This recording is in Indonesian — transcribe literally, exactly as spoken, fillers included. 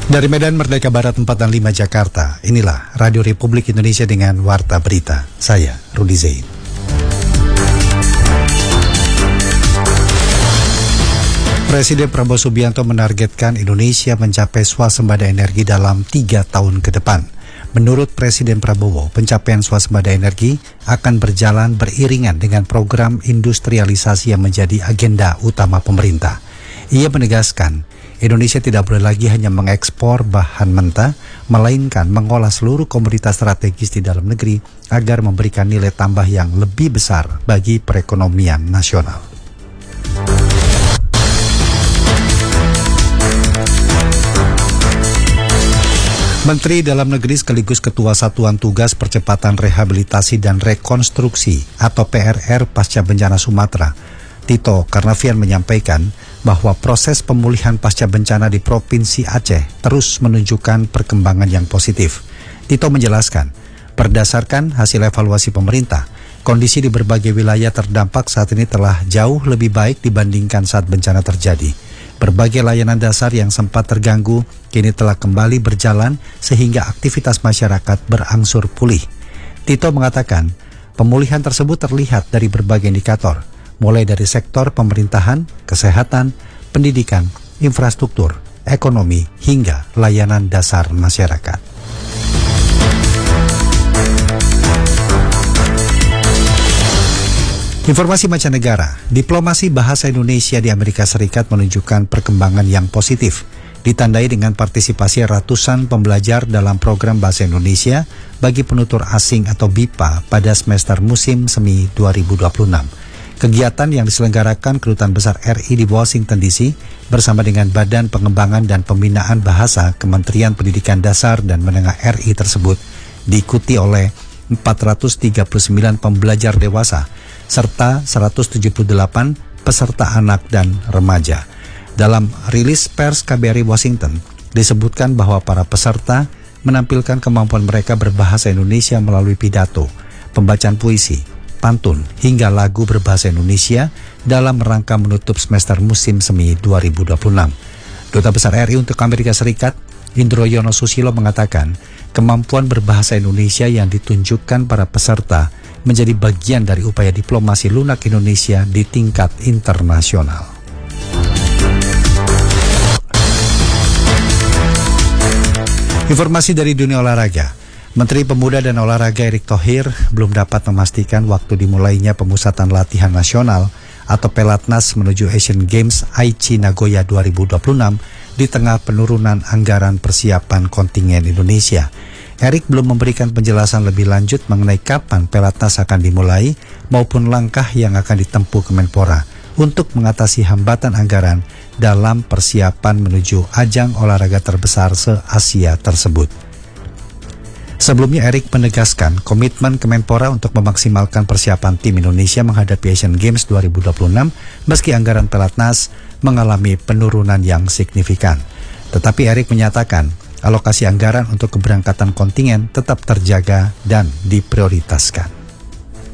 Dari Medan Merdeka Barat empat dan lima Jakarta, inilah Radio Republik Indonesia dengan Warta Berita. Saya Rudi Zain. Presiden Prabowo Subianto menargetkan Indonesia mencapai swasembada energi dalam tiga tahun ke depan. Menurut Presiden Prabowo, pencapaian swasembada energi akan berjalan beriringan dengan program industrialisasi yang menjadi agenda utama pemerintah. Ia menegaskan, Indonesia tidak boleh lagi hanya mengekspor bahan mentah, melainkan mengolah seluruh komoditas strategis di dalam negeri agar memberikan nilai tambah yang lebih besar bagi perekonomian nasional. Menteri Dalam Negeri sekaligus Ketua Satuan Tugas Percepatan Rehabilitasi dan Rekonstruksi atau P R R Pasca Bencana Sumatera, Tito Karnavian menyampaikan bahwa proses pemulihan pasca bencana di Provinsi Aceh terus menunjukkan perkembangan yang positif. Tito menjelaskan, berdasarkan hasil evaluasi pemerintah, kondisi di berbagai wilayah terdampak saat ini telah jauh lebih baik dibandingkan saat bencana terjadi. Berbagai layanan dasar yang sempat terganggu kini telah kembali berjalan sehingga aktivitas masyarakat berangsur pulih. Tito mengatakan, pemulihan tersebut terlihat dari berbagai indikator, mulai dari sektor pemerintahan, kesehatan, pendidikan, infrastruktur, ekonomi, hingga layanan dasar masyarakat. Informasi mancanegara, diplomasi bahasa Indonesia di Amerika Serikat menunjukkan perkembangan yang positif, ditandai dengan partisipasi ratusan pembelajar dalam program bahasa Indonesia bagi penutur asing atau B I P A pada semester musim semi dua ribu dua puluh enam. Kegiatan yang diselenggarakan Kedutaan Besar R I di Washington D C bersama dengan Badan Pengembangan dan Pembinaan Bahasa Kementerian Pendidikan Dasar dan Menengah R I tersebut diikuti oleh empat ratus tiga puluh sembilan pembelajar dewasa serta seratus tujuh puluh delapan peserta anak dan remaja. Dalam rilis pers K B R I Washington disebutkan bahwa para peserta menampilkan kemampuan mereka berbahasa Indonesia melalui pidato, pembacaan puisi, pantun, hingga lagu berbahasa Indonesia dalam rangka menutup semester musim semi dua ribu dua puluh enam. Duta Besar R I untuk Amerika Serikat, Indro Yono Susilo mengatakan, kemampuan berbahasa Indonesia yang ditunjukkan para peserta menjadi bagian dari upaya diplomasi lunak Indonesia di tingkat internasional. Informasi dari dunia olahraga. Menteri Pemuda dan Olahraga Erick Thohir belum dapat memastikan waktu dimulainya pemusatan latihan nasional atau Pelatnas menuju Asian Games Aichi Nagoya dua ribu dua puluh enam di tengah penurunan anggaran persiapan kontingen Indonesia. Erick belum memberikan penjelasan lebih lanjut mengenai kapan Pelatnas akan dimulai maupun langkah yang akan ditempuh Kemenpora untuk mengatasi hambatan anggaran dalam persiapan menuju ajang olahraga terbesar se-Asia tersebut. Sebelumnya Erick menegaskan komitmen Kemenpora untuk memaksimalkan persiapan tim Indonesia menghadapi Asian Games dua ribu dua puluh enam meski anggaran Pelatnas mengalami penurunan yang signifikan. Tetapi Erick menyatakan alokasi anggaran untuk keberangkatan kontingen tetap terjaga dan diprioritaskan.